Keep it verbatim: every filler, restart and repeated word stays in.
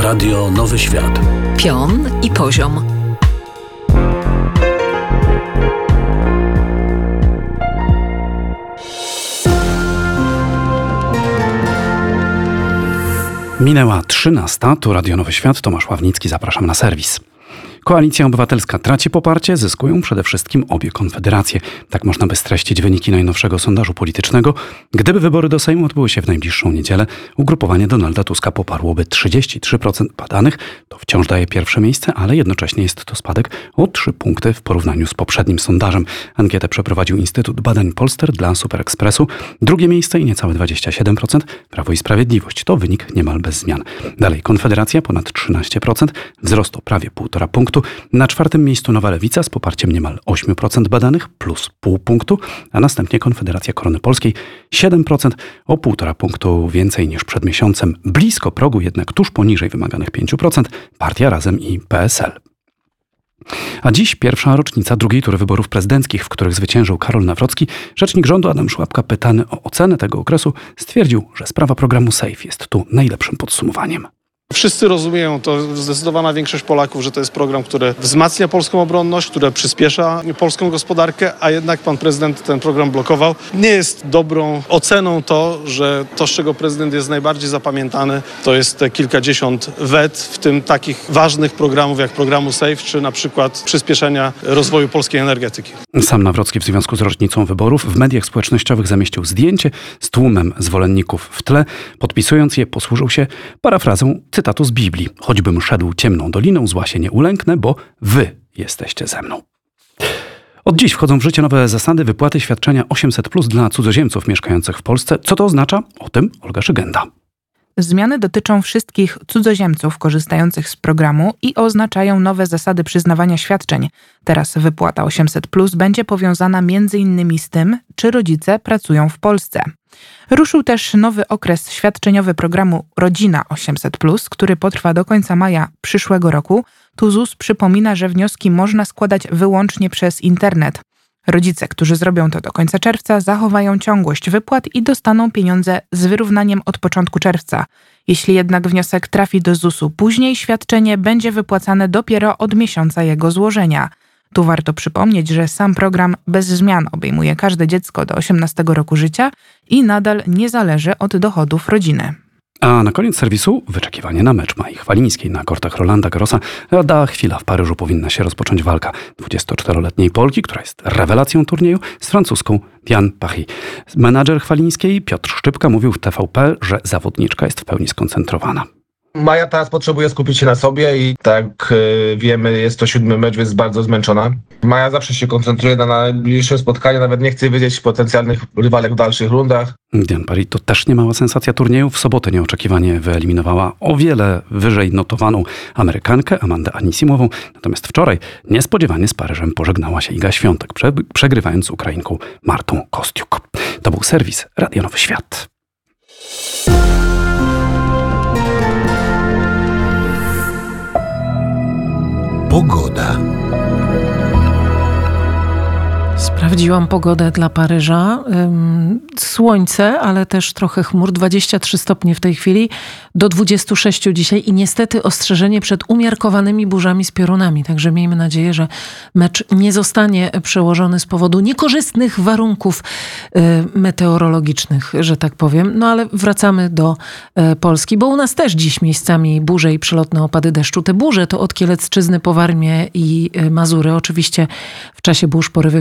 Radio Nowy Świat. Pion i poziom. Minęła trzynasta, tu Radio Nowy Świat, Tomasz Ławnicki, zapraszam na serwis. Koalicja Obywatelska traci poparcie, zyskują przede wszystkim obie konfederacje. Tak można by streścić wyniki najnowszego sondażu politycznego. Gdyby wybory do Sejmu odbyły się w najbliższą niedzielę, ugrupowanie Donalda Tuska poparłoby trzydzieści trzy procent badanych. To wciąż daje pierwsze miejsce, ale jednocześnie jest to spadek o trzy punkty w porównaniu z poprzednim sondażem. Ankietę przeprowadził Instytut Badań Polster dla Superekspresu. Drugie miejsce i niecałe dwadzieścia siedem procent Prawo i Sprawiedliwość. To wynik niemal bez zmian. Dalej Konfederacja ponad trzynaście procent, wzrost o prawie półtora punktu. Na czwartym miejscu Nowa Lewica z poparciem niemal osiem procent badanych plus pół punktu, a następnie Konfederacja Korony Polskiej siedem procent, o półtora punktu więcej niż przed miesiącem. Blisko progu, jednak tuż poniżej wymaganych pięć procent, Partia Razem i P S L. A dziś pierwsza rocznica drugiej tury wyborów prezydenckich, w których zwyciężył Karol Nawrocki. Rzecznik rządu Adam Szłapka, pytany o ocenę tego okresu, stwierdził, że sprawa programu SAFE jest tu najlepszym podsumowaniem. Wszyscy rozumieją, to zdecydowana większość Polaków, że to jest program, który wzmacnia polską obronność, który przyspiesza polską gospodarkę, a jednak pan prezydent ten program blokował. Nie jest dobrą oceną to, że to, z czego prezydent jest najbardziej zapamiętany, to jest te kilkadziesiąt wet, w tym takich ważnych programów jak programu SAFE, czy na przykład przyspieszenia rozwoju polskiej energetyki. Sam Nawrocki w związku z rocznicą wyborów w mediach społecznościowych zamieścił zdjęcie z tłumem zwolenników w tle. Podpisując je, posłużył się parafrazą cytatu z Biblii. Choćbym szedł ciemną doliną, zła się nie ulęknę, bo wy jesteście ze mną. Od dziś wchodzą w życie nowe zasady wypłaty świadczenia osiemset plus dla cudzoziemców mieszkających w Polsce. Co to oznacza? O tym Olga Szygenda. Zmiany dotyczą wszystkich cudzoziemców korzystających z programu i oznaczają nowe zasady przyznawania świadczeń. Teraz wypłata osiemset plus będzie powiązana między innymi z tym, czy rodzice pracują w Polsce. Ruszył też nowy okres świadczeniowy programu Rodzina osiemset plus, który potrwa do końca maja przyszłego roku. Tu Z U S przypomina, że wnioski można składać wyłącznie przez internet. Rodzice, którzy zrobią to do końca czerwca, zachowają ciągłość wypłat i dostaną pieniądze z wyrównaniem od początku czerwca. Jeśli jednak wniosek trafi do Z U S u później, świadczenie będzie wypłacane dopiero od miesiąca jego złożenia. Tu warto przypomnieć, że sam program bez zmian obejmuje każde dziecko do osiemnastego roku życia i nadal nie zależy od dochodów rodziny. A na koniec serwisu wyczekiwanie na mecz Mai Chwalińskiej na kortach Rolanda Garrosa. Lada chwila w Paryżu powinna się rozpocząć walka dwudziestoczteroletniej Polki, która jest rewelacją turnieju, z francuską Diane Paris. Menadżer Chwalińskiej Piotr Szczypka mówił w T V P, że zawodniczka jest w pełni skoncentrowana. Maja teraz potrzebuje skupić się na sobie i tak yy, wiemy, jest to siódmy mecz, więc bardzo zmęczona. Maja zawsze się koncentruje na najbliższe spotkanie, nawet nie chce wiedzieć potencjalnych rywalek w dalszych rundach. Diane Paris to też niemała sensacja turnieju. W sobotę nieoczekiwanie wyeliminowała o wiele wyżej notowaną Amerykankę Amandę Anisimową. Natomiast wczoraj niespodziewanie z Paryżem pożegnała się Iga Świątek, prze- przegrywając z Ukrainką Martą Kostiuk. To był serwis Radio Nowy Świat. Pogoda. Sprawdziłam pogodę dla Paryża. Ym, słońce, ale też trochę chmur. dwadzieścia trzy stopnie w tej chwili, do dwudziestu sześciu dzisiaj i niestety ostrzeżenie przed umiarkowanymi burzami z piorunami. Także miejmy nadzieję, że mecz nie zostanie przełożony z powodu niekorzystnych warunków y, meteorologicznych, że tak powiem. No ale wracamy do y, Polski, bo u nas też dziś miejscami burze i przelotne opady deszczu. Te burze to od Kielecczyzny po Warmię i y, Mazury. Oczywiście w czasie burz porywy